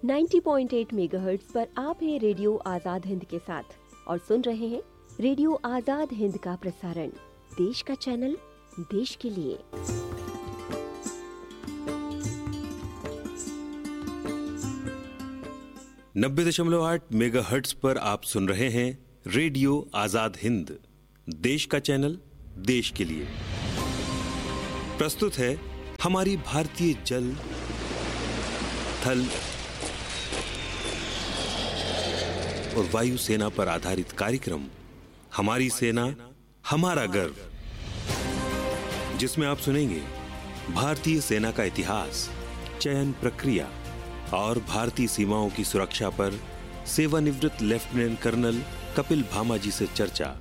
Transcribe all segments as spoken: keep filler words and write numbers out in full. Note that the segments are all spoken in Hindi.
नब्बे पॉइंट आठ मेगाहर्ट्ज पर आप हैं रेडियो आजाद हिंद के साथ और सुन रहे हैं रेडियो आजाद हिंद का प्रसारण देश का चैनल देश के लिए। नब्बे दशमलव आठ मेगाहर्ट्ज पर आप सुन रहे हैं रेडियो आजाद हिंद, देश का चैनल देश के लिए। प्रस्तुत है हमारी भारतीय जल, थल और वायु सेना पर आधारित कार्यक्रम हमारी सेना हमारा गर्व, जिसमें आप सुनेंगे भारतीय सेना का इतिहास, चयन प्रक्रिया और भारतीय सीमाओं की सुरक्षा पर सेवानिवृत्त लेफ्टिनेंट कर्नल कपिल भामा जी से चर्चा।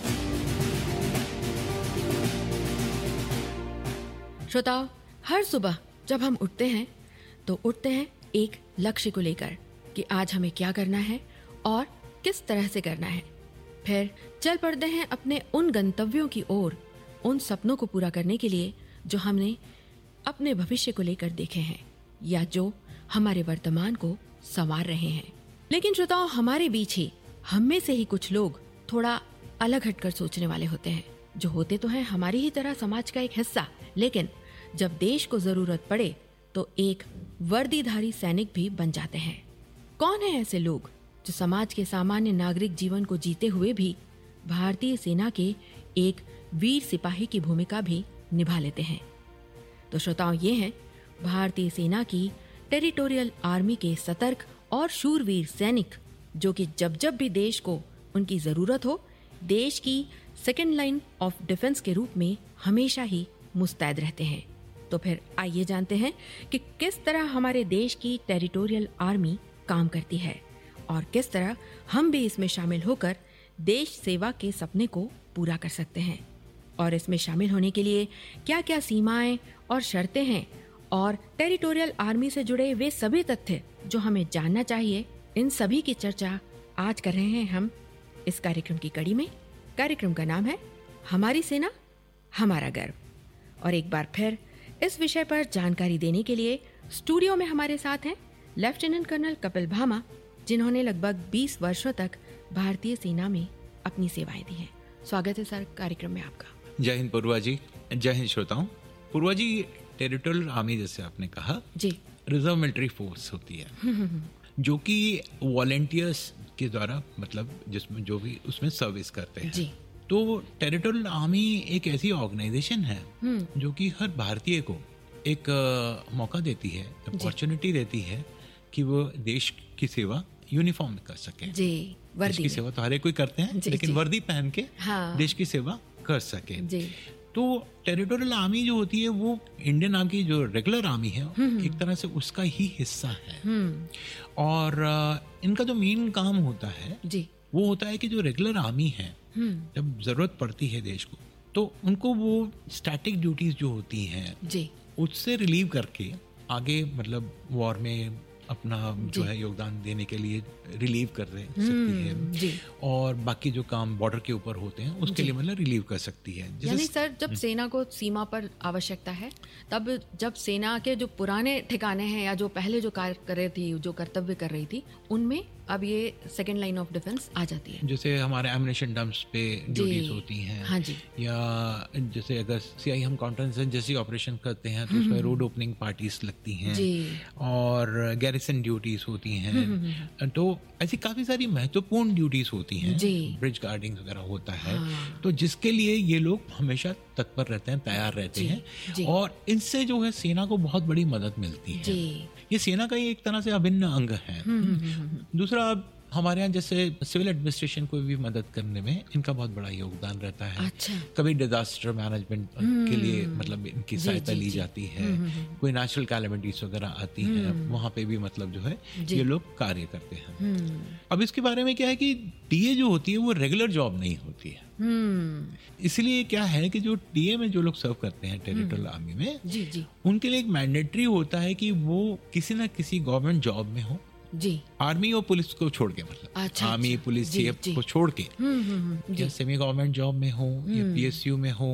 श्रोताओ, हर सुबह जब हम उठते हैं तो उठते हैं एक लक्ष्य को लेकर कि आज हमें क्या करना है और किस तरह से करना है। फिर चल पड़ते हैं अपने उन गंतव्यों की ओर, उन सपनों को पूरा करने के लिए जो हमने अपने भविष्य को लेकर देखे हैं या जो हमारे वर्तमान को संवार रहे हैं। लेकिन श्रोताओ, हमारे बीच ही हम में से ही कुछ लोग थोड़ा अलग हटकर सोचने वाले होते हैं, जो होते तो हैं हमारी ही तरह समाज का एक हिस्सा, लेकिन जब देश को जरूरत पड़े तो एक वर्दीधारी सैनिक भी बन जाते हैं। कौन है ऐसे लोग जो समाज के सामान्य नागरिक जीवन को जीते हुए भी भारतीय सेना के एक वीर सिपाही की भूमिका भी निभा लेते हैं? तो श्रोताओं, ये हैं भारतीय सेना की टेरिटोरियल आर्मी के सतर्क और शूरवीर सैनिक, जो कि जब जब भी देश को उनकी जरूरत हो, देश की सेकेंड लाइन ऑफ डिफेंस के रूप में हमेशा ही मुस्तैद रहते हैं। तो फिर आइए जानते हैं कि किस तरह हमारे देश की टेरिटोरियल आर्मी काम करती है और किस तरह हम भी इसमें शामिल होकर देश सेवा के सपने को पूरा कर सकते हैं। और इसमें शामिल होने के लिए क्या क्या सीमाएं और शर्तें हैं और टेरिटोरियल आर्मी से जुड़े वे सभी तथ्य जो हमें जानना चाहिए, इन सभी की चर्चा आज कर रहे हैं हम इस कार्यक्रम की कड़ी में। कार्यक्रम का नाम है हमारी सेना हमारा गर्व। और एक बार फिर इस विषय पर जानकारी देने के लिए स्टूडियो में हमारे साथ हैं लेफ्टिनेंट कर्नल कपिल भामा, जिन्होंने लगभग बीस वर्षों तक भारतीय सेना में अपनी सेवाएं दी हैं। स्वागत है सर कार्यक्रम में आपका। जय हिंद पूर्वा जी। जय हिंद श्रोताओं। पूर्वा जी, टेरिटोरियल आर्मी जैसे आपने कहा जी, रिजर्व मिलिट्री फोर्स होती है जो कि वॉलंटियर्स के द्वारा, मतलब जिसमें जो भी उसमें सर्विस करते हैं जी। तो टेरिटोरियल आर्मी एक ऐसी ऑर्गेनाइजेशन है जो कि हर भारतीय को एक uh, मौका देती है, अपॉर्चुनिटी देती है कि वो देश की सेवा यूनिफॉर्म में कर सके जी। देश की सेवा तो हर एक कोई करते हैं, लेकिन जी। वर्दी पहन के हाँ। देश की सेवा कर सके जी। तो टेरिटोरियल आर्मी जो होती है वो इंडियन आर्मी की जो रेगुलर आर्मी है एक तरह से उसका ही हिस्सा है। और uh, इनका जो मेन काम होता है जी, वो होता है कि जो रेगुलर आर्मी है जब जरूरत पड़ती है देश को, तो उनको वो स्टैटिक ड्यूटीज जो होती हैं जी, उससे रिलीव करके आगे मतलब वॉर में अपना जो है योगदान देने के लिए रिलीव कर सकती है जी। और बाकी जो काम बॉर्डर के ऊपर होते हैं उसके लिए मतलब रिलीव कर सकती है। यानी सर, जब सेना को सीमा पर आवश्यकता है, तब जब सेना के जो पुराने ठिकाने हैं या जो पहले जो कार्य कर रही थी, जो कर्तव्य कर रही थी, उनमें अब ये सेकेंड लाइन ऑफ डिफेंस आ जाती है। जैसे हमारे एम्युनिशन डंप्स पे ड्यूटीज होती हैं हाँ जी। या जैसे अगर सीआई हम काउंटर जैसी ऑपरेशन करते हैं तो उसमें रोड ओपनिंग पार्टीज लगती हैं और गैरिसन ड्यूटीज होती हैं। तो ऐसी काफी सारी महत्वपूर्ण ड्यूटीज होती हैं, ब्रिज गार्डिंग वगैरह होता है हाँ। तो जिसके लिए ये लोग हमेशा तत्पर रहते हैं, तैयार रहते जी, हैं जी। और इनसे जो है सेना को बहुत बड़ी मदद मिलती है। ये सेना का ही एक तरह से अभिन्न अंग है। दूसरा, हमारे यहाँ जैसे सिविल एडमिनिस्ट्रेशन को भी मदद करने में इनका बहुत बड़ा योगदान रहता है। अच्छा। कभी डिजास्टर मैनेजमेंट के लिए मतलब इनकी सहायता ली जाती है, कोई नेचुरल कैलेमिटीज वगैरह आती हैं, वहाँ पे भी मतलब जो है ये लोग कार्य करते हैं। अब इसके बारे में क्या है कि टीए जो होती है वो रेगुलर जॉब नहीं होती है। इसलिए क्या है कि जो टीए में जो लोग सर्व करते हैं टेरिटोरियल आर्मी में जी, जी। उनके लिए एक मैंडेटरी होता है कि वो किसी न किसी गवर्नमेंट जॉब में हो जी, आर्मी और पुलिस को छोड़ के, मतलब अच्छा, आर्मी अच्छा, पुलिस जी, सीएफ जी, को छोड़ के, जी, या सेमी गवर्नमेंट जॉब में हो या पीएसयू में हो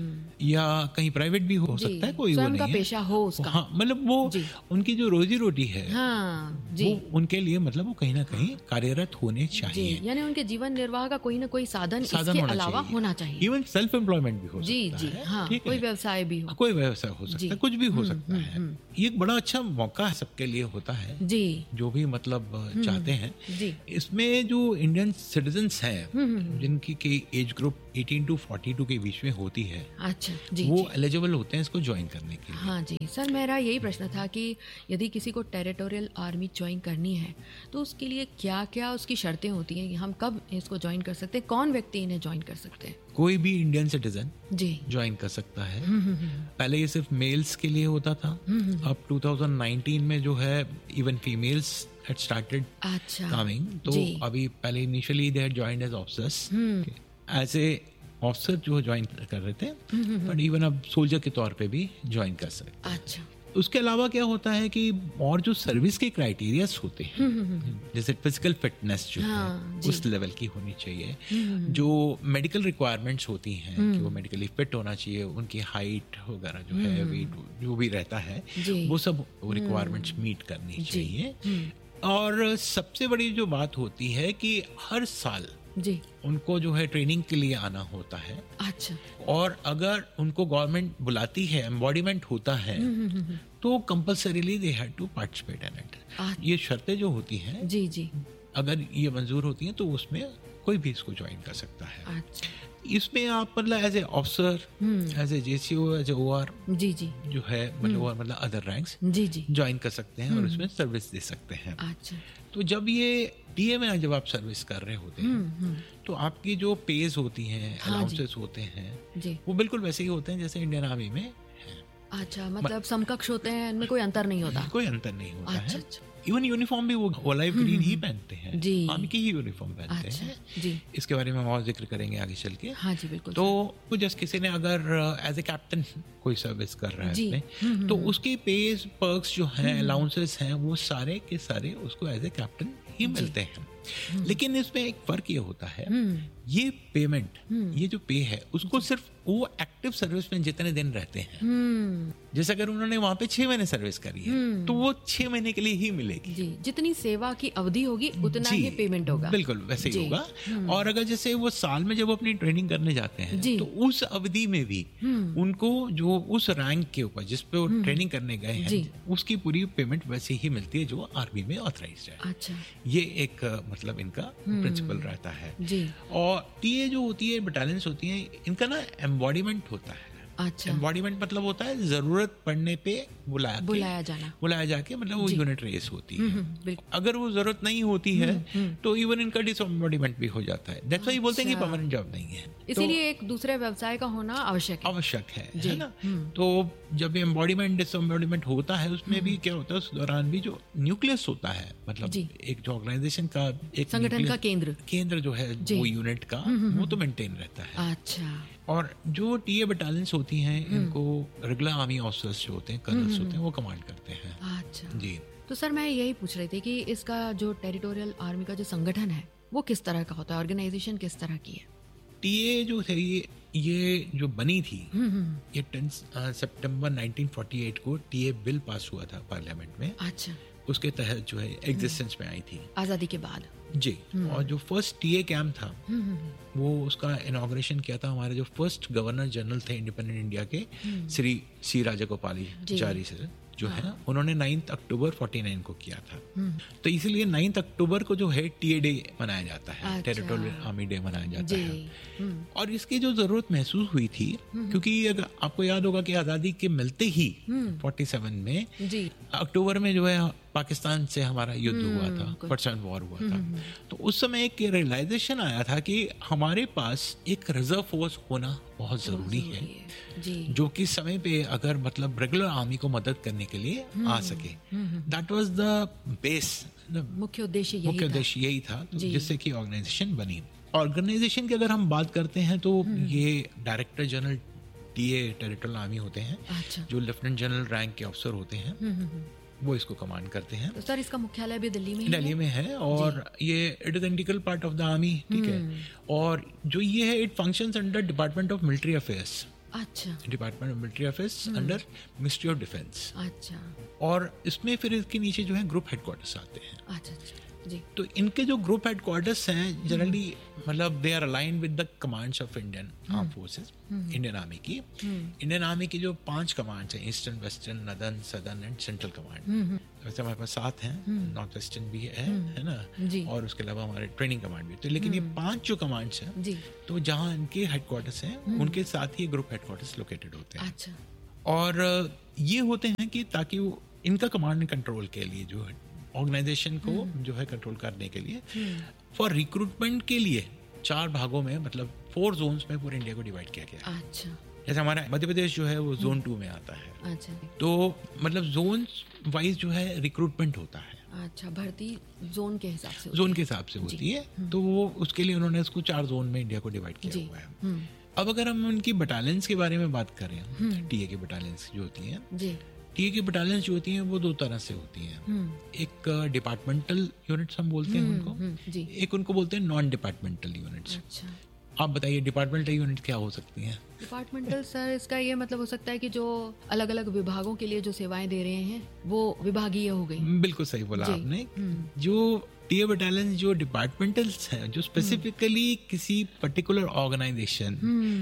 या कहीं प्राइवेट भी हो सकता है, कोई वो नहीं का है, पेशा हो उसका, हाँ, मतलब वो उनकी जो रोजी रोटी है, हाँ, जी, वो उनके लिए मतलब वो कहीं ना कहीं कार्यरत होने चाहिए, यानी उनके जीवन निर्वाह का कोई ना कोई साधन, साधन इसके होना अलावा चाहिए। होना चाहिए। इवन सेल्फ एम्प्लॉयमेंट भी हो जी, सकता जी, है, हाँ, ठीक है? कोई व्यवसाय भी हो, कोई व्यवसाय हो सकता है, कुछ भी हो सकता है। ये एक बड़ा अच्छा मौका सबके लिए होता है, जी, जो भी मतलब चाहते हैं। जी, इसमें जो इंडियन सिटीजन्स हैं जिनकी की एज ग्रुप अठारह टू बयालीस के बीच में होती है, अच्छा, जी, वो जी, एलिजिबल होते हैं इसको ज्वाइन करने के लिए। हाँ जी सर, मेरा यही प्रश्न था कि यदि किसी को टेरिटोरियल आर्मी ज्वाइन करनी है तो उसके लिए क्या क्या उसकी शर्तें होती हैं, हम कब इसको ज्वाइन कर सकते हैं, कौन व्यक्ति इन्हें ज्वाइन कर सकते हैं? कोई भी इंडियन सिटीजन जी ज्वाइन कर सकता है। पहले ये सिर्फ मेल्स के लिए होता था, अब टू थाउजेंड नाइनटीन में जो है इवन फीमेल्स had started अच्छा coming, तो अभी पहले initially they had joined as officers, ऐसे ऑफिसर जो ज्वाइन कर रहे थे, बट इवन अब सोल्जर के तौर पे भी ज्वाइन कर सकते हैं। अच्छा, उसके अलावा क्या होता है कि और जो सर्विस के क्राइटेरियाज होते हैं, जैसे फिजिकल फिटनेस जो हाँ, है उस लेवल की होनी चाहिए, जो मेडिकल रिक्वायरमेंट्स होती हैं कि वो मेडिकली फिट होना चाहिए, उनकी हाइट वगैरह जो है, वेट जो भी रहता है, वो सब रिक्वायरमेंट्स मीट करनी चाहिए। और सबसे बड़ी जो बात होती है कि हर साल जी उनको जो है ट्रेनिंग के लिए आना होता है। अच्छा, और अगर उनको गवर्नमेंट बुलाती है, एम्बॉडीमेंट होता है, तो compulsorily they had to participate in it. ये शर्तें जो होती हैं, जी जी, अगर ये मंजूर होती हैं तो उसमें कोई भी इसको ज्वाइन कर सकता है। अच्छा, इसमें आप मतलब as a officer, as a JCO, as a OR जी जी, जो है मतलब और मतलब अदर रैंक्स जी जी, ज्वाइन कर सकते हैं और उसमें सर्विस दे सकते हैं। अच्छा, तो जब ये टीए में जब आप सर्विस कर रहे होते हैं तो आपकी जो पेज होती हैं, अलाउंसेस होते हैं, जी, वो बिल्कुल वैसे ही होते हैं जैसे इंडियन आर्मी में। अच्छा, मतलब समकक्ष होते हैं, इनमें कोई अंतर नहीं होता? कोई अंतर नहीं होता अच्छा, है। अच्छा, इवन यूनिफॉर्म भी वो ऑलिव ग्रीन ही पहनते हैं, जी, आर्मी की ही यूनिफॉर्म पहनते अच्छा, हैं। जी, इसके बारे में हम और जिक्र करेंगे आगे चल के। हाँ जी, बिल्कुल। तो जस्ट किसी ने अगर एज ए कैप्टन कोई सर्विस कर रहा है इसमें, तो उसकी पेज पर्क्स जो हैं, अलाउंसेस हैं, वो सारे के सारे उसको एज ए कैप्टन ही मिलते हैं। लेकिन इसमें एक फर्क ये होता है, ये पेमेंट, ये जो पे है, उसको सिर्फ वो एक्टिव सर्विस में जितने दिन रहते हैं, जैसे अगर उन्होंने वहां पे छह महीने सर्विस करी है तो वो छह महीने के लिए ही मिलेगी। जी, जितनी सेवा की अवधि होगी उतना ही पेमेंट होगा। बिल्कुल वैसे ही होगा। और अगर जैसे वो साल में जब अपनी ट्रेनिंग करने जाते हैं तो उस अवधि में भी उनको जो उस रैंक के ऊपर जिस पे वो ट्रेनिंग करने गए हैं, उसकी पूरी पेमेंट वैसे ही मिलती है जो आर्मी में ऑथराइज्ड है। अच्छा, ये एक मतलब इनका प्रिंसिपल रहता है। जी, और टीए जो होती है, बटालियंस होती हैं, इनका ना एम्बॉडीमेंट होता है। अच्छा, एम्बॉडीमेंट मतलब होता है जरूरत पड़ने पे बुलाया बुलाया जाना, बुलाया जाके मतलब वो यूनिट रेस होती है। बिल्कुल, अगर वो जरूरत नहीं होती है तो इवन इनका डिसएम्बॉडीमेंट भी हो जाता है। दैट्स व्हाई बोलते हैं कि परमानेंट जॉब नहीं है, इसीलिए एक दूसरे व्यवसाय का होना आवश्यक है। आवश्यक है, है ना। तो जब एम्बॉडीमेंट डिसएम्बॉडीमेंट होता है, उसमें भी क्या होता है, उस दौरान भी जो न्यूक्लियस होता है, मतलब एक जो ऑर्गेनाइजेशन का एक संगठन का केंद्र केंद्र जो है वो यूनिट का, वो तो मेंटेन रहता है। अच्छा, और जो टीए बटालियंस होती हैं, इनको रेगुलर आर्मी ऑफिसर्स जो होते हैं, कर्नल्स होते हैं, वो कमांड करते हैं। अच्छा जी, तो सर मैं यही पूछ रही थी कि इसका जो टेरिटोरियल आर्मी का जो संगठन है वो किस तरह का होता है, ऑर्गेनाइजेशन किस तरह की है? टीए जो थे ये ये जो बनी थी, ये टेन सितंबर नाइनटीन फोर्टी एट को टीए बिल पास हुआ था पार्लियामेंट में। अच्छा, उसके तहत जो है एग्जिस्टेंस में आई थी आजादी के बाद। जी, और जो फर्स्ट टीए कैंप था वो उसका इनॉग्रेशन किया था हमारे जो फर्स्ट गवर्नर जनरल थे इंडिपेंडेंट इंडिया के, श्री सी राजागोपालाचारी सर जो है, उन्होंने नाइन्थ अक्टूबर फोर्टी नाइन को किया था। तो इसीलिए नाइन्थ अक्टूबर को जो है टीए डे मनाया जाता है, टेरिटोरियल आर्मी डे मनाया जाता है। और इसकी जो जरूरत महसूस हुई थी, क्योंकि अगर आपको याद होगा कि आजादी के मिलते ही फोर्टी सेवन में जी, अक्टूबर में जो है पाकिस्तान से हमारा युद्ध हुआ था, पर्शियन वॉर हुआ था। तो उस समय एक रियलाइजेशन आया था कि हमारे पास एक रिजर्व फोर्स होना बहुत जरूरी है, जी, जो कि समय पे अगर मतलब रेगुलर आर्मी को मदद करने के लिए आ सके। दैट वाज द बेस, मुख्य उद्देश्य यही मुख्य था। उद्देश्य यही था, तो जिससे कि ऑर्गेनाइजेशन बनी। ऑर्गेनाइजेशन की अगर हम बात करते हैं तो ये director general TA territorial army होते हैं, अच्छा, जो लेफ्टिनेंट जनरल रैंक के अफसर होते हैं। वो इसको कमांड करते हैं। तो सर इसका मुख्यालय भी दिल्ली में दिल्ली में है और ये it is integral part of the army, ठीक है। और जो ये है it functions under department of military affairs. अच्छा, department of military affairs under ministry of defence. अच्छा, और इसमें फिर इसके नीचे जो है ग्रुप हेडक्वार्टर्स आते हैं। अच्छा अच्छा जी। तो इनके जो ग्रुप हेडक्वार्टर्स हैं जनरली मतलब they are aligned with the commands of Indian arm forces, Indian army की। इंडियन आर्मी की जो पांच कमांड्स हैं, eastern, western, northern, southern and central command. वैसे हमारे पास सात हैं, नॉर्थ वेस्टर्न भी है है ना, और उसके अलावा हमारे ट्रेनिंग कमांड भी। तो लेकिन ये पांच जो कमांड्स हैं, तो जहाँ इनके हेडक्वार्टर्स हैं उनके साथ ही ग्रुप हेडक्वार्टर्स लोकेटेड होते हैं। अच्छा। और ये होते हैं कि ताकि इनका कमांड एंड कंट्रोल के लिए जो है ऑर्गेनाइजेशन को जो है कंट्रोल करने के लिए फॉर रिक्रूटमेंट के लिए चार भागों में मतलब फोर जोन्स में पूरे इंडिया को डिवाइड किया गया। अच्छा। जैसे हमारा मध्य प्रदेश जो है वो जोन टू में आता है। अच्छा। तो मतलब जोन वाइज जो है रिक्रूटमेंट होता है। अच्छा, भर्ती जोन के हिसाब से जोन के हिसाब से होती है। तो वो उसके लिए उन्होंने इसको चार जोन में इंडिया को डिवाइड किया हुआ है। अब अगर हम उनकी बटालियंस के बारे में बात करें, टीए की बटालियंस जो होती हैं, टीए की बटालियंस जो होती हैं वो दो तरह से होती हैं। एक डिपार्टमेंटल यूनिट्स हम बोलते हैं उनको, एक उनको बोलते हैं नॉन डिपार्टमेंटल यूनिट्स। अच्छा। आप बताइए डिपार्टमेंटल यूनिट क्या हो सकती हैं? डिपार्टमेंटल सर इसका ये मतलब हो सकता है कि जो अलग अलग विभागों के लिए जो सेवाएं दे रहे हैं वो विभागीय हो गई। बिल्कुल सही बोला आपने। जो टीए बटालियन जो डिपार्टमेंटल्स हैं, जो स्पेसिफिकली किसी पर्टिकुलर ऑर्गेनाइजेशन,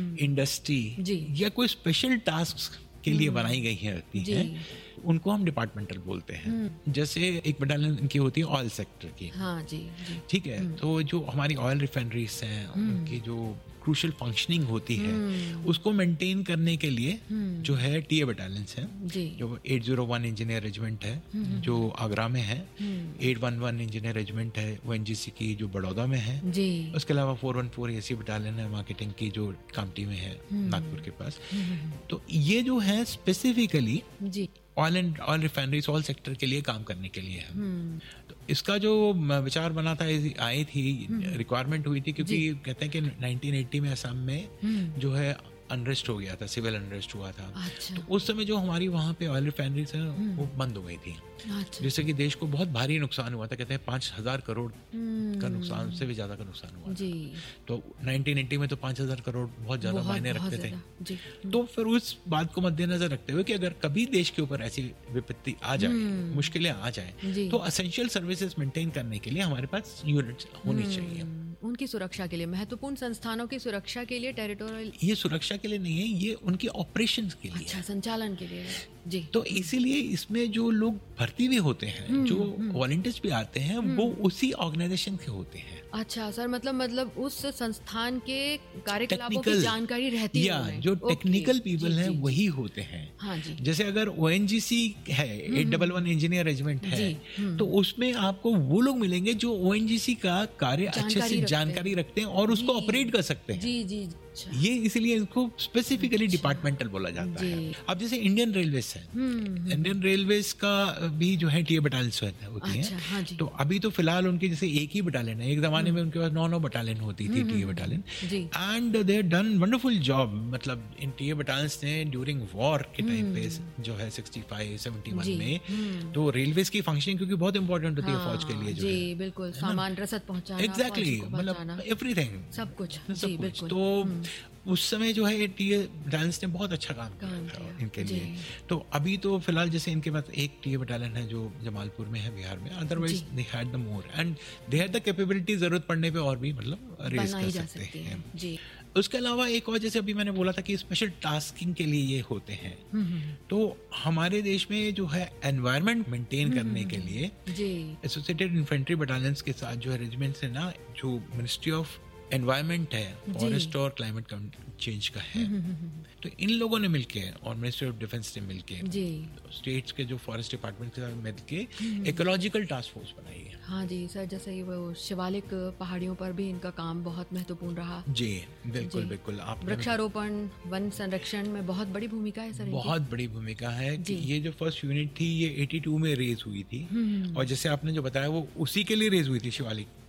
इंडस्ट्री या कोई स्पेशल टास्क के लिए बनाई गई है रहती हैं, उनको हम डिपार्टमेंटल बोलते हैं। जैसे एक बटालियन इनकी होती है ऑयल सेक्टर की। हाँ जी, जी। ठीक है। तो जो हमारी ऑयल रिफाइनरीज हैं उनकी जो क्रूशियल फंक्शनिंग होती है उसको मेंटेन करने के लिए जो है टीए बटालियंस हैं। जो eight zero one engineer regiment है जो आगरा में है, eight one one engineer regiment है वो एनजीसी की जो बड़ौदा में है। उसके अलावा four one four AC battalion है मार्केटिंग की जो कामटी में है नागपुर के पास। तो ये जो है specifically oil and oil refineries oil sector के लिए काम करने के लिए है। तो इसका जो विचार बना था, आई थी, रिक्वायरमेंट हुई थी क्योंकि कहते हैं कि नाइनटीन एटी में असम में जो है अनरेस्ट हो गया था, सिविल अनरेस्ट हुआ था। अच्छा। तो उस समय जो हमारी वहाँ पे ऑयल रिफाइनरीज है वो बंद हो गई थी। अच्छा। जिससे कि देश को बहुत भारी नुकसान हुआ था। कहते हैं पाँच हजार करोड़ का नुकसान, उससे भी ज्यादा का नुकसान हुआ जी। तो नाइनटीन एटी में तो पाँच हजार करोड़ बहुत ज्यादा मायने रखते थे जी। तो फिर उस बात को मद्देनजर रखते हुए कि अगर कभी देश के ऊपर ऐसी विपत्ति आ जाए, मुश्किलें आ जाए, तो एसेंशियल सर्विसेज मेंटेन करने के लिए हमारे पास यूनिट्स होनी चाहिए। उनकी सुरक्षा के लिए, महत्वपूर्ण संस्थानों की सुरक्षा के लिए, टेरिटोरियल, ये सुरक्षा के लिए नहीं है, ये उनकी ऑपरेशंस के लिए। अच्छा, संचालन के लिए जी। तो इसीलिए इसमें जो लोग भर्ती भी होते हैं, जो वॉलंटियर्स भी आते हैं, वो उसी ऑर्गेनाइजेशन के होते हैं। अच्छा सर, मतलब मतलब उस संस्थान के कार्यकलापों की जानकारी रहती है। या जो टेक्निकल पीपल हैं वही होते हैं। हाँ जी। जैसे अगर ओएनजीसी है, eight double one engineer regiment है, तो उसमें आपको वो लोग मिलेंगे जो ओएनजीसी का कार्य अच्छे से जानकारी रखते हैं और उसको ऑपरेट कर सकते हैं। जी जी। ये इसलिए इसको स्पेसिफिकली डिपार्टमेंटल बोला जाता है। अब जैसे इंडियन रेलवेज है, इंडियन रेलवेज का भी जो है टीए बटालियंस होती है। अच्छा, हाँ जी। तो अभी तो फिलहाल उनकी जैसे एक ही बटालियन है। एक जमाने में उनके पास नौ नौ बटालियन होती थी TA battalion, and they have done wonderful job. मतलब इन टीए बटालियंस ने ड्यूरिंग वॉर के टाइम पे जो है सिक्सटी फाइव सेवेंटी वन में, तो रेलवेज की फंक्शनिंग क्योंकि बहुत इंपॉर्टेंट होती है फौज के लिए, जो जी बिल्कुल, सामान रसद पहुंचाना, एग्जैक्टली, मतलब एवरीथिंग, सब कुछ, सब कुछ। तो उस समय जो है टीए बटालियंस ने बहुत अच्छा काम किया था इनके लिए। तो अभी तो फिलहाल जैसे इनके पास एक टीए बटालियन है जो जमालपुर में है, बिहार में। Otherwise they had the more and they had the capability, जरूरत पड़ने पे और भी मतलब रेज कर सकते हैं जी। उसके अलावा एक और, जैसे अभी मैंने बोला था कि स्पेशल टास्किंग के लिए ये होते हैं। तो हमारे देश में जो है एनवायरनमेंट मेंटेन करने के लिए एसोसिएटेड इन्फेंट्री बटालियंस के साथ जो है रेजिमेंट्स है ना, जो मिनिस्ट्री ऑफ एनवायरनमेंट है, फॉरेस्ट और क्लाइमेट चेंज का है, तो इन लोगों ने मिलके और मिनिस्ट्री ऑफ डिफेंस ने मिलके स्टेट्स के जो फॉरेस्ट डिपार्टमेंट के साथ मिलके इकोलॉजिकल टास्क फोर्स बनाई है। हाँ जी सर, जैसे वो शिवालिक पहाड़ियों पर भी इनका काम बहुत महत्वपूर्ण रहा जी। बिल्कुल बिल्कुल। आप वृक्षारोपण, वन संरक्षण में बहुत बड़ी भूमिका है सर, बहुत बड़ी भूमिका है कि ये जो फर्स्ट यूनिट थी ये बयासी में रेज हुई थी, और जैसे आपने जो बताया वो उसी के लिए रेज हुई थी, शिवालिक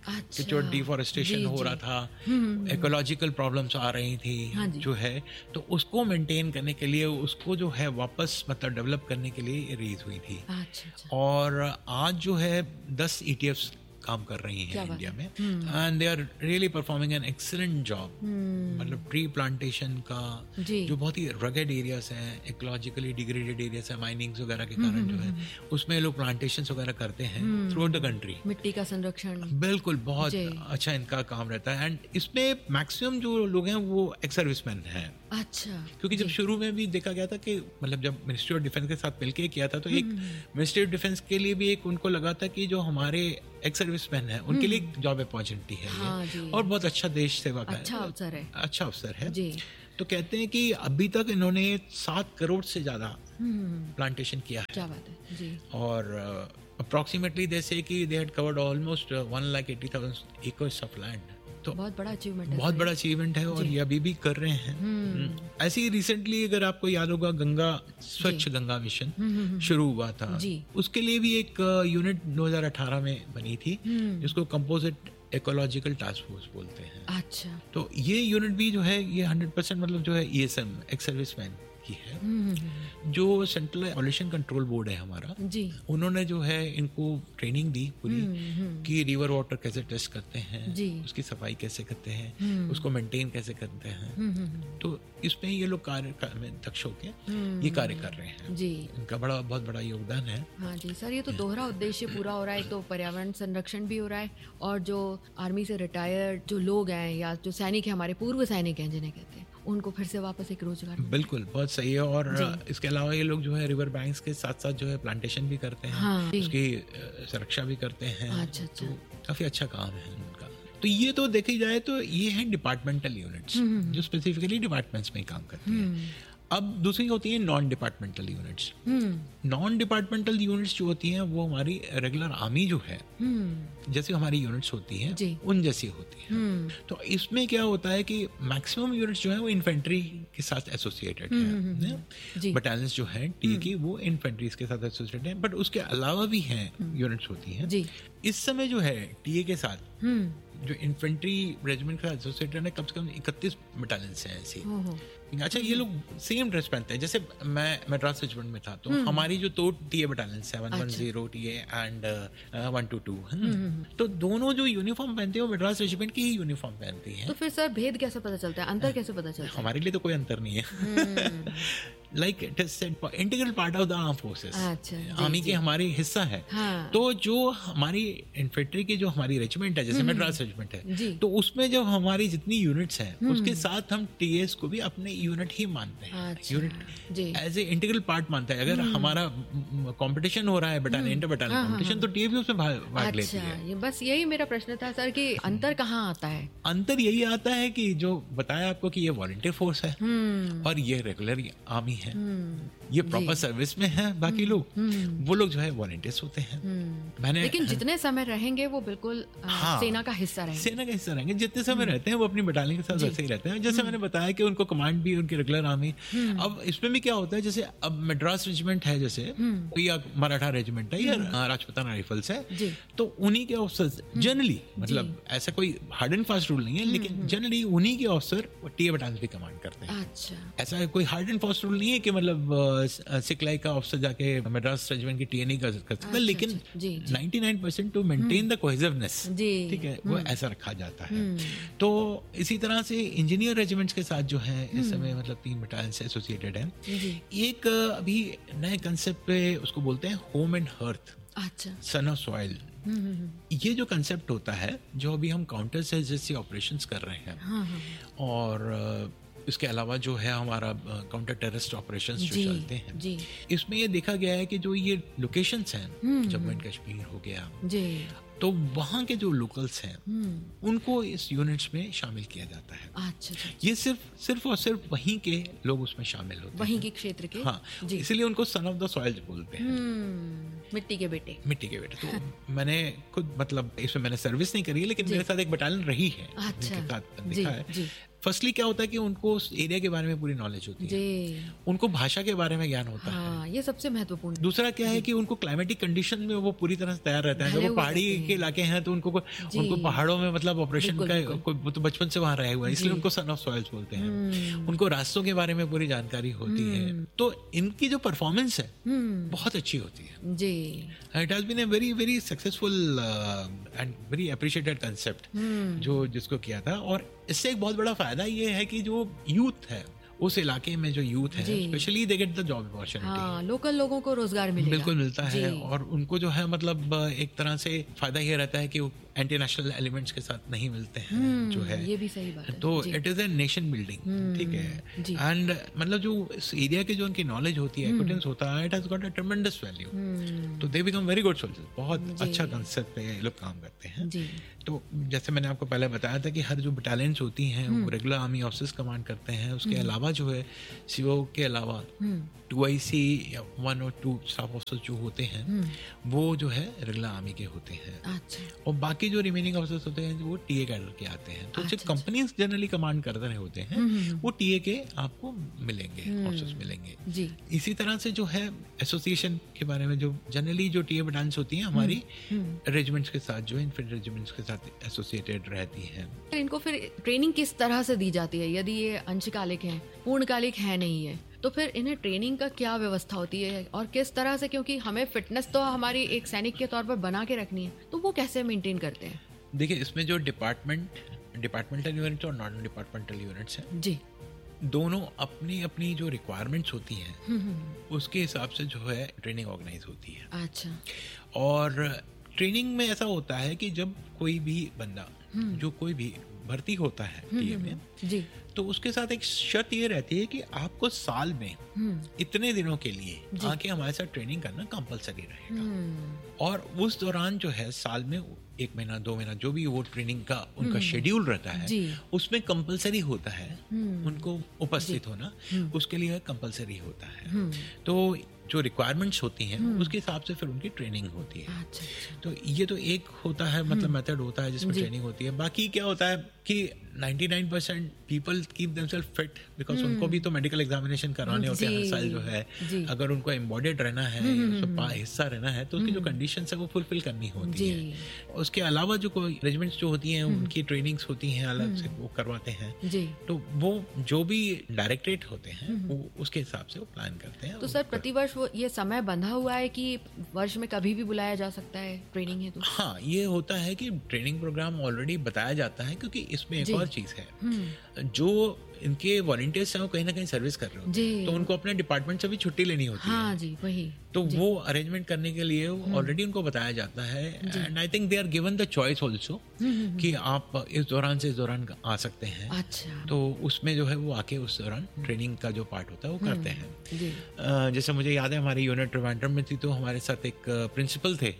अच्छा, कि जो डिफॉरेस्टेशन हो रहा था, इकोलॉजिकल प्रॉब्लम्स आ रही थी, हाँ जो है, तो उसको मेंटेन करने के लिए, उसको जो है वापस मतलब डेवलप करने के लिए रेज हुई थी। अच्छा, अच्छा। और आज जो है दस ई टी एफ्स काम कर रही हैं इंडिया में, and they are really performing an excellent job. मतलब ट्री प्लांटेशन का जो बहुत ही रगेड एरियाज हैं, इकोलॉजिकली डिग्रेडेड एरियाज हैं, माइनिंग्स वगैरह के कारण जो है उसमें लोग प्लांटेशंस वगैरह करते हैं थ्रू आउट द कंट्री। मिट्टी का संरक्षण, बिल्कुल बहुत अच्छा इनका काम रहता है। एंड इसमें मैक्सिमम जो लोग हैं वो एक्स सर्विसमैन हैं। अच्छा, क्योंकि जब शुरू में भी देखा गया था कि मतलब जब मिनिस्ट्री ऑफ डिफेंस के साथ मिलकर किया था, तो एक मिनिस्ट्री ऑफ डिफेंस के लिए भी एक उनको लगा था कि जो हमारे एक्स सर्विसमैन है उनके लिए जॉब अपॉर्चुनिटी है, हाँ ये, और बहुत अच्छा देश सेवा का अच्छा अवसर है, अच्छा अवसर है जी। तो कहते हैं कि अभी तक इन्होंने सात करोड़ से ज्यादा प्लांटेशन किया है। क्या बात है जी। और अप्रोक्सीमेटली दे से कि they had covered almost one lakh eighty thousand acres of land. तो बहुत बड़ा अचीवमेंट है, बहुत बड़ा अचीवमेंट है, और ये अभी भी कर रहे हैं। ऐसे ही रिसेंटली अगर आपको याद होगा गंगा स्वच्छ गंगा मिशन शुरू हुआ था, उसके लिए भी एक यूनिट दो हज़ार अठारह में बनी थी जिसको कंपोजिट इकोलॉजिकल टास्क फोर्स बोलते हैं। अच्छा, तो ये यूनिट भी जो है ये हंड्रेड परसेंट मतलब जो है E S M ex serviceman की है। जो सेंट्रल पॉल्यूशन कंट्रोल बोर्ड है हमारा जी, उन्होंने जो है इनको ट्रेनिंग दी पूरी कि रिवर वाटर कैसे टेस्ट करते हैं, उसकी सफाई कैसे करते हैं, उसको मेंटेन कैसे करते हैं। तो इसमें ये लोग कार्य में दक्ष होके ये कार्य कर रहे हैं जी। इनका बड़ा बहुत बड़ा योगदान है। हाँ जी सर, ये तो दोहरा उद्देश्य पूरा हो रहा है। तो पर्यावरण संरक्षण भी हो रहा है, और जो आर्मी से रिटायर्ड जो लोग हैं या जो सैनिक हैं, हमारे पूर्व सैनिक हैं जिन्हें कहते हैं, उनको फिर से वापस एक रोजगार। बिल्कुल, बहुत सही है। और इसके अलावा ये लोग जो है रिवर बैंक्स के साथ साथ जो है प्लांटेशन भी करते हैं, हाँ, उसकी सुरक्षा भी करते हैं। अच्छा, अच्छा। तो काफी अच्छा काम है उनका। तो ये तो देखी जाए तो ये है डिपार्टमेंटल यूनिट्स जो स्पेसिफिकली डिपार्टमेंट्स में काम करती हैं। अब दूसरी होती है non departmental units. Non departmental units जो होती हैं वो हमारी रेगुलर आर्मी जो है जैसे हमारी यूनिट्स होती हैं उन जैसी होती हैं। तो इसमें क्या होता है कि मैक्सिमम यूनिट्स जो है वो इन्फेंट्री के साथ एसोसिएटेड है। बटालियंस जो है टी की वो इन्फेंट्रीज के साथ एसोसिएटेड है, बट उसके अलावा भी हैं यूनिट्स होती हैं। इस समय जो है टी ए के साथ जो इन्फेंट्री रेजिमेंट का एसोसिएटेड है कम से कम इकतीस बटालियंस हैं ऐसी। अच्छा, ये लोग सेम ड्रेस पहनते हैं। जैसे मैं मद्रास रेजिमेंट में था तो हमारी जो दो TA battalion seven one zero TA and one two to, तो दोनों जो यूनिफॉर्म पहनते हैं वो मद्रास रेजिमेंट की ही यूनिफॉर्म पहनती है। तो फिर सर भेद कैसे पता चलता है, अंतर कैसे पता चलता है? हमारे लिए तो कोई अंतर नहीं है। Like it is integral part of the arm forces, army के हमारे हिस्सा है। हाँ। तो जो हमारी इन्फेंट्री की जो हमारी रेजिमेंट है जैसे मद्रास रेजिमेंट है, तो उसमें जो हमारी जितनी यूनिट्स हैं उसके साथ हम टीएस को भी अपने यूनिट ही मानते हैं। अच्छा, unit as a integral part मानते हैं। अगर हमारा कंपटीशन हो रहा है बटालियन इंटर बटालियन कंपटीशन, तो टीए भी उसमें भाग लेती है। ये बस यही मेरा प्रश्न था सर कि अंतर कहाँ आता है? अंतर यही आता है कि जो बताया आपको कि ये वॉलंटियर फोर्स है और ये रेगुलर आर्मी है, ये प्रॉपर सर्विस में है। बाकी लोग वो लोग जो है वॉलंटियर्स होते हैं। मैंने लेकिन जितने समय रहेंगे वो बिल्कुल हाँ, सेना का हिस्सा रहेंगे। सेना का हिस्सा रहेंगे। जितने समय रहते हैं वो अपनी बटालियन के साथ वैसे ही रहते हैं। जैसे मैंने बताया कि उनको कमांड भी उनकी रेगुलर आर्मी। अब इसमें भी क्या होता है, जैसे अब मद्रास रेजिमेंट है जैसे या मराठा रेजिमेंट है या राजपूताना राइफल्स है, तो उन्हीं के ऑफिसर्स जनरली, मतलब ऐसा कोई हार्ड एंड फास्ट रूल नहीं है, लेकिन जनरली उन्हीं के ऑफिसर टीए बटालियन पे कमांड करते हैं। अच्छा, ऐसा कोई हार्ड एंड फास्ट रूल नहीं है कि मतलब सिखलाई का ऑफिसर जाके मद्रास रेजिमेंट की टीए नहीं कर सकता, लेकिन निन्यानवे percent to maintain the cohesiveness, ठीक है, वो ऐसा रखा जाता है। तो इसी तरह से इंजीनियर रेजिमेंट्स के साथ जो है इस समय मतलब तीन बटालियन से एसोसिएटेड है। एक अभी नए कंसेप्ट पे उसको बोलते हैं होम एंड हर्थ, अच्छा, सन ऑफ सॉइल। ये जो कंसेप्ट होता है जो अभी हम काउंटर से जैसे ऑपरेशंस कर रहे हैं, हाँ, हाँ. और इसके अलावा जो है हमारा काउंटर टेररिस्ट ऑपरेशंस जो चलते हैं जी, इसमें ये देखा गया है कि जो ये लोकेशंस हैं जम्मू एंड कश्मीर हो गया जी, तो वहाँ के जो लोकल्स हैं उनको इस यूनिट्स में शामिल किया जाता है। अच्छा, अच्छा। ये सिर्फ सिर्फ और सिर्फ वहीं के लोग उसमें शामिल होते हैं, वहीं के क्षेत्र के। हाँ, इसलिए उनको सन ऑफ द सॉइल बोलते हैं, मिट्टी के बेटे। मिट्टी के बेटे। तो मैंने खुद मतलब इसमें मैंने सर्विस नहीं करी है, लेकिन मेरे साथ एक बटालियन रही है, अच्छा, साथ देखा है। फर्स्टली क्या होता है कि उनको उस एरिया के बारे में पूरी नॉलेज होती है, उनको भाषा के बारे में ज्ञान होता हाँ, है, ये सबसे महत्वपूर्ण। दूसरा क्या है कि उनको क्लाइमेटिक कंडीशन में वो पूरी तरह से तैयार रहते हैं। अगर वो पहाड़ी के इलाके हैं तो उनको उनको पहाड़ों में मतलब ऑपरेशन का कोई तो बचपन से वहां रहे हुए हैं, इसलिए उनको सन ऑफ सॉइल्स बोलते हैं। उनको रास्तों के बारे में पूरी जानकारी होती है, तो इनकी जो परफॉर्मेंस है बहुत अच्छी होती है जी। It has been a very very successful and very appreciated concept जो जिसको किया था। और इससे एक बहुत बड़ा फायदा ये है कि जो यूथ है उस इलाके में, जो यूथ है specially, they get the job opportunity. हाँ, लोकल लोगों को रोजगार मिलेगा, बिल्कुल मिलता है। और उनको जो है मतलब एक तरह से फायदा ये रहता है कि एंटी नेशनल एलिमेंट्स के साथ नहीं मिलते हैं, जो है ये भी सही बात है। तो it is a nation building, ठीक है। एंड मतलब जो इस एरिया की जो उनकी नॉलेज होती है, एक्विटेंस होता है, it has got a ट्रेमेंडस value, तो they become very good soldiers. बहुत अच्छा कंसेप्ट पे ये लोग काम करते हैं। तो जैसे मैंने आपको पहले बताया था कि हर जो बटालियंस होती हैं वो रेगुलर आर्मी ऑफिसर्स कमांड करते हैं। उसके अलावा जो है सीओ के अलावा टू आई सी या वन और टू स्टाफ ऑफिसर्स जो होते हैं वो जो है रेगुलर आर्मी के होते हैं। अच्छा। और बाकी जो रिमेनिंग ऑफिसर्स होते हैं वो टीए कैडर के आते हैं। तो जो कंपनीज जनरली कमांड कर रहे होते हैं वो टीए के आपको मिलेंगे, ऑफिसर्स मिलेंगे जी। इसी तरह से जो है एसोसिएशन के बारे में, जो जनरली जो टीए बटालियंस होती हैं हमारी रेजिमेंट्स के साथ, जो इन्फेंट्री रेजिमेंट्स के साथ एसोसिएटेड रहती हैं। इनको फिर ट्रेनिंग किस तरह से दी जाती है? यदि ये अंशकालिक हैं, पूर्णकालिक है नहीं है, तो फिर इन्हें ट्रेनिंग का क्या व्यवस्था होती है और किस तरह से? क्योंकि हमें फिटनेस तो हमारी एक सैनिक के तौर पर बना के रखनी है, तो वो कैसे मेंटेन करते हैं? देखिए, इसमें जो डिपार्टमेंट डिपार्टमेंटल यूनिट्स और नॉन डिपार्टमेंटल यूनिट्स हैं जी, दोनों अपनी अपनी जो रिक्वायरमेंट्स होती हैं उसके हिसाब से जो है ट्रेनिंग ऑर्गेनाइज होती है। अच्छा। और ट्रेनिंग में ऐसा होता है कि जब कोई भी बंदा, जो कोई भी भर्ती होता है टीए में जी, तो उसके साथ एक शर्त ये रहती है कि आपको साल में इतने दिनों के लिए आके हमारे साथ ट्रेनिंग करना कंपलसरी रहेगा। और उस दौरान जो है साल में एक महीना दो महीना जो भी वो ट्रेनिंग का उनका शेड्यूल रहता है उसमें कंपलसरी होता है उनको उपस्थित होना, उसके लिए कंपलसरी होता है। तो जो रिक्वायरमेंट्स होती हैं उसके हिसाब से फिर उनकी ट्रेनिंग होती है। अच्छा, अच्छा। तो ये तो एक होता है, मतलब मेथड होता है जिसमें ट्रेनिंग होती है। बाकी क्या होता है कि निन्यानवे percent people keep themselves fit because उनको भी तो मेडिकल एग्जामिनेशन कराने होते हैं हर साल जो है। अगर उनको एम्बॉडेड रहना है, हिस्सा रहना है, तो उसकी जो कंडीशंस है वो फुलफिल करनी होती है। उसके अलावा जो कोई रेजिमेंट्स जो होती हैं उनकी ट्रेनिंग्स होती हैं अलग से, वो करवाते हैं। तो वो जो भी डायरेक्टरेट होते हैं वो उसके हिसाब से वो प्लान करते हैं। तो सर प्रतिवर्ष वो ये समय बंधा हुआ है कि वर्ष में कभी भी बुलाया जा सकता है ट्रेनिंग है? तो हाँ, ये होता है कि ट्रेनिंग प्रोग्राम ऑलरेडी बताया जाता है, क्योंकि इसमें एक और चीज है, जो इनके वॉलंटियर्स हैं वो कहीं ना कहीं सर्विस कर रहे होते हैं, तो उनको अपने डिपार्टमेंट से भी छुट्टी लेनी होती हाँ है। जी, वही। तो वो अरेंजमेंट करने के लिए ऑलरेडी उनको बताया जाता है। And I think they are given the choice also कि आप इस दौरान से इस दौरान आ सकते हैं। अच्छा। तो उसमें जो है वो आके उस दौरान ट्रेनिंग का जो पार्ट होता है वो करते हैं। uh, जैसे मुझे याद है हमारी यूनिट ट्रिवांड्रम में थी, तो हमारे साथ एक प्रिंसिपल थे,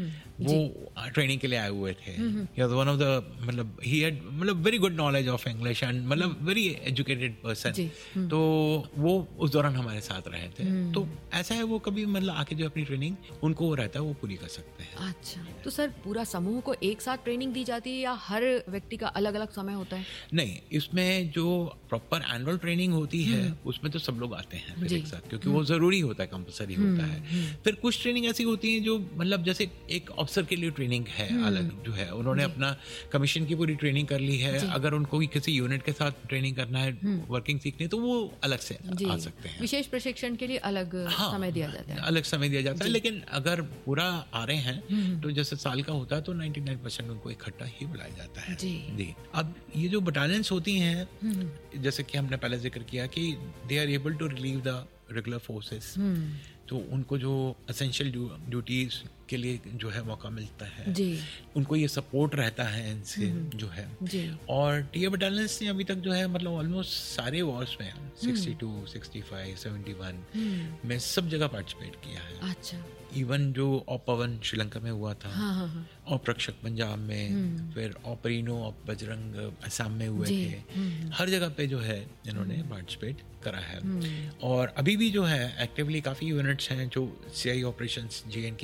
वो ट्रेनिंग के लिए आए हुए थे। वन ऑफ द मतलब ही हैड मतलब very good knowledge of English and मतलब वेरी एजुकेटेड पर्सन, तो वो उस दौरान हमारे साथ रहे थे। तो ऐसा है वो कभी मतलब आके जो अपनी ट्रेनिंग उनको वो रहता है वो पूरी कर सकते हैं। अच्छा। तो सर पूरा समूह को एक साथ ट्रेनिंग दी जाती है या हर व्यक्ति का अलग अलग समय होता है? नहीं, इसमें जो प्रॉपर एनुअल ट्रेनिंग होती है उसमें तो सब लोग आते हैं फिर एक साथ, क्योंकि वो जरूरी होता है, कंपलसरी होता है। फिर कुछ ट्रेनिंग ऐसी होती है जो मतलब जैसे एक ऑफिसर के लिए ट्रेनिंग है अलग, जो है उन्होंने अपना कमीशन की पूरी ट्रेनिंग कर ली है। अगर उनको किसी यूनिट के साथ ट्रेनिंग करना है, वर्किंग सीखनी है, तो वो अलग से आ सकते हैं। विशेष प्रशिक्षण के लिए अलग हाँ, समय दिया जाता है, अलग समय दिया जाता है। लेकिन अगर पूरा आ रहे हैं तो जैसे साल का होता है तो निन्यानवे परसेंट उनको इकट्ठा ही बुलाया जाता है जी। जी। अब ये जो बटालियंस होती हैं, जैसे कि हमने पहले जिक्र किया कि they are able to relieve the regular forces, तो उनको जो एसेंशियल ड्यूटीज के लिए जो है मौका मिलता है जी। उनको ये सपोर्ट रहता है इनसे जो है जी। और टीए बटालियंस ने अभी तक जो है मतलब ऑलमोस्ट सारे वॉर्स में बासठ, पैंसठ, इकहत्तर में सब जगह पार्टिसिपेट किया है। अच्छा। इवन जो ऑपवन श्रीलंका में हुआ था, हाँ, हाँ, हाँ। ऑपरक्षक पंजाब में, फिर ऑपरीनो ऑप बजरंग असम में हुए थे, हर जगह पे जो है इन्होंने पार्टिसिपेट करा है। और अभी भी जो है एक्टिवली काफ़ी यूनिट्स हैं जो सीआई ऑपरेशंस जे एंड के में,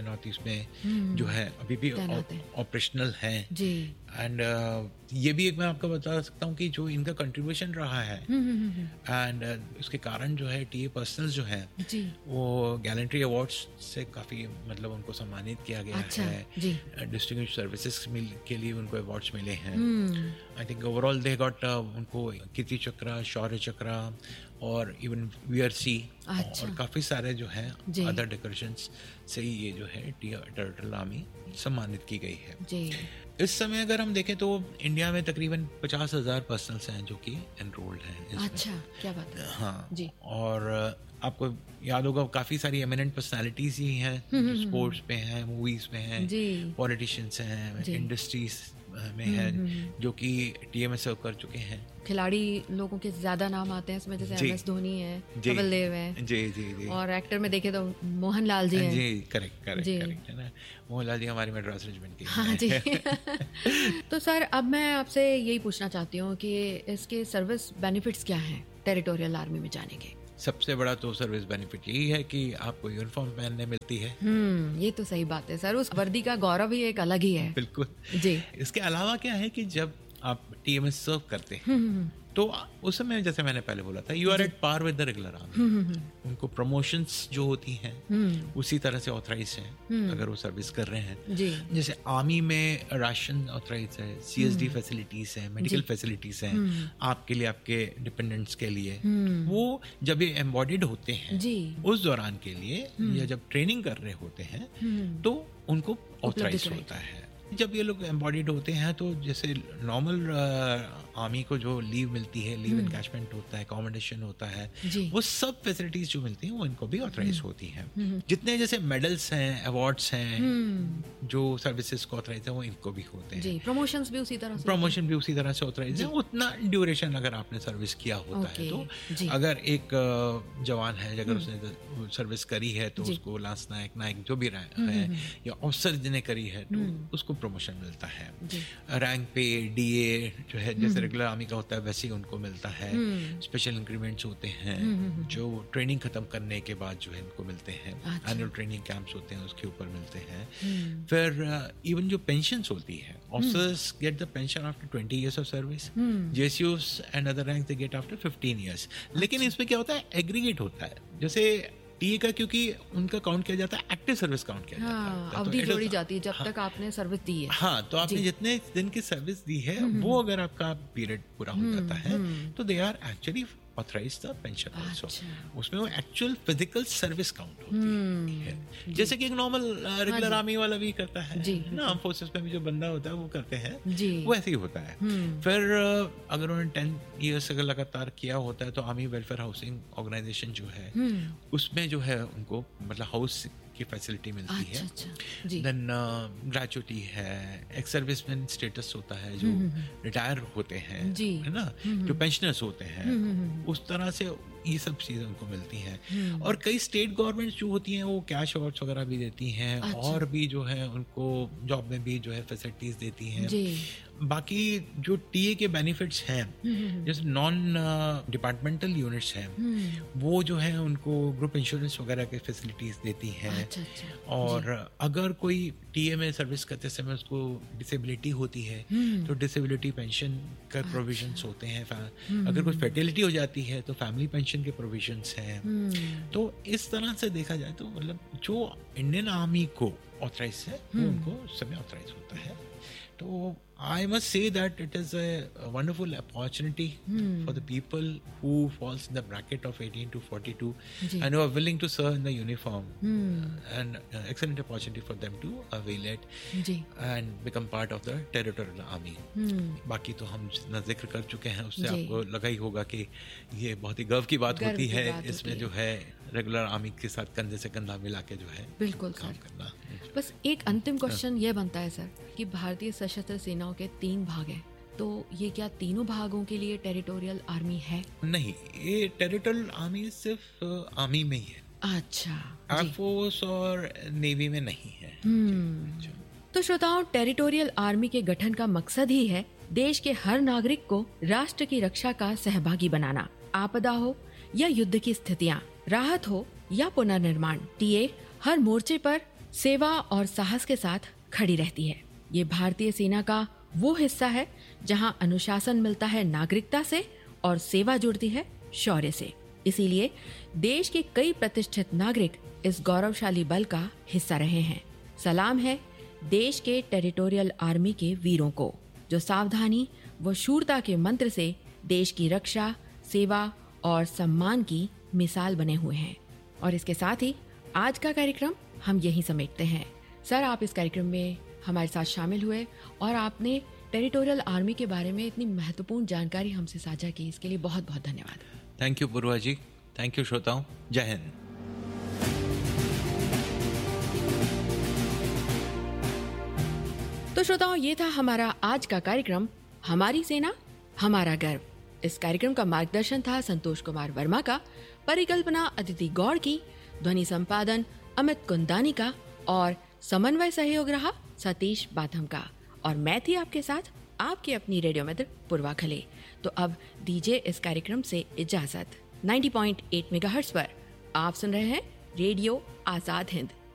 नॉर्थ ईस्ट में जो है अभी भी ऑपरेशनल हैं जी। एंड uh, ये भी एक मैं आपको बता सकता हूँ कि जो इनका कंट्रीब्यूशन रहा है एंड uh, उसके कारण जो है टीए पर्सनल्स जो है जी। वो गैलेंट्री अवार्ड्स से काफ़ी मतलब उनको सम्मानित किया गया अच्छा, है। डिस्टिंग्विश्ड सर्विसेज के लिए उनको अवार्ड्स मिले हैं। I think overall they got उनको कीर्ति चक्र, शौर्य चक्र और इवन वीआरसी अच्छा। और काफ़ी सारे जो है अदर डेकोरेशंस से ही ये जो है टेरिटोरियल आर्मी सम्मानित की गई है जी। इस समय अगर हम देखें तो इंडिया में तकरीबन पचास हजार पर्सनल्स हैं जो कि एनरोल्ड हैं। अच्छा, क्या बात है। हाँ जी। और आपको याद होगा काफी सारी एमिनेंट पर्सनालिटीज ही हैं, स्पोर्ट्स पे हैं, मूवीज में हैं, पॉलिटिशियंस हैं, इंडस्ट्रीज में है जो कि टीए में सर्व कर चुके हैं। खिलाड़ी लोगों के ज्यादा नाम आते हैं इसमें, जैसे एम एस धोनी है, कपिल देव है जी जी जी और एक्टर में देखे तो मोहनलाल जी हैं जी। करेक्ट करेक्ट करेक्ट है ना, मोहनलाल जी हमारी मद्रास रेजिमेंट के हाँ जी। तो सर अब मैं आपसे यही पूछना चाहती हूँ कि इसके सर्विस बेनिफिट्स क्या हैं टेरिटोरियल आर्मी में जाने के? सबसे बड़ा तो सर्विस बेनिफिट यही है कि आपको यूनिफॉर्म पहनने मिलती है। हम्म ये तो सही बात है सर, उस वर्दी का गौरव ही एक अलग ही है। बिल्कुल जी। इसके अलावा क्या है कि जब आप टीएमएस सर्व करते हैं तो उस समय जैसे मैंने पहले बोला था you are at par with the regular army. उनको प्रमोशंस जो होती हैं उसी तरह से ऑथराइज हैं अगर वो सर्विस कर रहे हैं जी। जैसे आर्मी में राशन ऑथराइज है, सीएसडी फैसिलिटीज है, मेडिकल फैसिलिटीज हैं आपके लिए, आपके डिपेंडेंट्स के लिए। वो जब ये एम्बॉडीड होते हैं जी। उस दौरान के लिए या जब ट्रेनिंग कर रहे होते हैं तो उनको ऑथराइज होता है। जब ये लोग एम्बॉडीड होते हैं तो जैसे नॉर्मल आर्मी को जो लीव मिलती है, लीव एनकैशमेंट होता है, अकोमोडेशन होता है, वो सब फैसिलिटीज जो मिलती हैं वो इनको भी ऑथराइज होती हैं। जितने जैसे मेडल्स हैं, अवार्ड्स हैं जो सर्विसेज को ऑथराइज है वो इनको भी होते हैं। प्रमोशंस भी उसी तरह से प्रमोशन भी उसी तरह से ऑथराइज है। उतना ड्यूरेशन अगर आपने सर्विस किया होता है तो अगर एक जवान है अगर उसने सर्विस करी है तो उसको लांस नायक, नायक जो भी है या अफसर जिन्हें करी है तो उसको प्रमोशन मिलता है। रैंक पे डीए जो है जैसे रेगुलर आर्मी का होता है वैसे ही उनको मिलता है। स्पेशल इंक्रीमेंट्स होते हैं जो ट्रेनिंग खत्म करने के बाद जो है इनको मिलते हैं। एनुअल ट्रेनिंग कैंप्स होते हैं उसके ऊपर मिलते हैं। फिर इवन जो पेंशन्स होती है, officers get the pension after twenty years of service, जेसीओस and other ranks they get after fifteen years. लेकिन इसमें क्या होता है, एग्रीगेट होता है। जैसे टीए का क्योंकि उनका काउंट किया जाता है, एक्टिव सर्विस काउंट किया हाँ, जाता है, अवधि तो जोड़ी जाती है जब हाँ, तक आपने सर्विस दी है। हाँ, तो आपने जितने दिन की सर्विस दी है वो अगर आपका पीरियड पूरा हो जाता है तो they are actually authorise the pension also. उसमें वो एक्चुअल फिजिकल सर्विस काउंट होती है, जैसे कि एक नॉर्मल रेगुलर आर्मी वाला भी करता है ना, आर्म फोर्सेस में भी जो बंदा होता है वो करते हैं, वो ऐसे ही होता है। फिर अगर उन्होंने टेन ईयर्स अगर लगातार किया होता है तो आर्मी वेलफेयर हाउसिंग ऑर्गेनाइजेशन जो है उसमें जो है उनको मतलब हाउस की फैसिलिटी मिलती अच्छा, है। अच्छा, देन ग्रेचुटी है, एक्स सर्विसमैन स्टेटस होता है जो रिटायर होते हैं है ना, जो पेंशनर्स होते हैं, उस तरह से ये सब चीज़ें उनको मिलती हैं। और कई स्टेट गवर्नमेंट्स जो होती हैं वो कैश अवार्ड्स वगैरह भी देती हैं। अच्छा। और भी जो है उनको जॉब में भी जो है फैसिलिटीज देती हैं। बाकी जो टीए के बेनिफिट्स हैं जैसे नॉन डिपार्टमेंटल यूनिट्स हैं वो जो है उनको ग्रुप इंश्योरेंस वगैरह के फैसिलिटीज देती हैं। अच्छा, अच्छा, और अगर कोई टीए में सर्विस करते समय उसको डिसेबिलिटी होती है तो डिसेबिलिटी पेंशन का प्रोविजंस होते हैं। अगर कोई फर्टिलिटी हो जाती है तो फैमिली पेंशन के प्रोविजंस हैं। तो इस तरह से देखा जाए तो मतलब जो इंडियन आर्मी को ऑथराइज है वो उनको समय ऑथराइज होता है। तो I must say that it is a, a wonderful opportunity hmm. for the people who falls in the bracket of eighteen to forty-two Ji. and who are willing to serve in the uniform hmm. uh, and uh, excellent opportunity for them to avail it Ji. and become part of the territorial army. hmm. बाकी तो हम जितना जिक्र कर चुके हैं उससे जी. आपको लगा ही होगा कि ये बहुत ही गर्व की बात होती है। इसमें जो है रेगुलर आर्मी के साथ कंधे से कंधा मिला के जो है बिल्कुल काम करना। बस एक अंतिम क्वेश्चन ये बनता है सर कि भारतीय सशस्त्र सेनाओं के तीन भाग हैं, तो ये क्या तीनों भागों के लिए टेरिटोरियल आर्मी है? नहीं, ये टेरिटोरियल आर्मी सिर्फ आर्मी में ही है। अच्छा, एयरफोर्स और नेवी में नहीं है। तो श्रोताओं, टेरिटोरियल आर्मी के गठन का मकसद ही है देश के हर नागरिक को राष्ट्र की रक्षा का सहभागी बनाना। आपदा हो या युद्ध की स्थितियाँ, राहत हो या पुनर्निर्माण, टीए हर मोर्चे पर सेवा और साहस के साथ खड़ी रहती है। ये भारतीय सेना का वो हिस्सा है जहां अनुशासन मिलता है नागरिकता से और सेवा जुड़ती है शौर्य से। इसीलिए देश के कई प्रतिष्ठित नागरिक इस गौरवशाली बल का हिस्सा रहे हैं। सलाम है देश के टेरिटोरियल आर्मी के वीरों को, जो सावधानी व शूरता के मंत्र से देश की रक्षा, सेवा और सम्मान की मिसाल बने हुए हैं। और इसके साथ ही आज का कार्यक्रम हम यहीं समेटते हैं। सर, आप इस कार्यक्रम में हमारे साथ शामिल हुए और आपने टेरिटोरियल आर्मी के बारे में इतनी महत्वपूर्ण जानकारी हमसे साझा की, इसके लिए बहुत बहुत धन्यवाद। Thank you Purva ji, thank you श्रोताओं, जय हिंद। तो श्रोताओं, ये था हमारा आज का कार्यक्रम हमारी सेना हमारा गर्व। इस कार्यक्रम का मार्गदर्शन था संतोष कुमार वर्मा का, परिकल्पना अदिति गौड़ की, ध्वनि संपादन अमित कुंदानी का और समन्वय सहयोग रहा सतीश बाथम का। और मैं थी आपके साथ आपकी अपनी रेडियो मित्र पूर्वा खले। तो अब दीजिए इस कार्यक्रम से इजाजत। नब्बे पॉइंट आठ मेगाहर्ट्ज पर आप सुन रहे हैं रेडियो आजाद हिंद।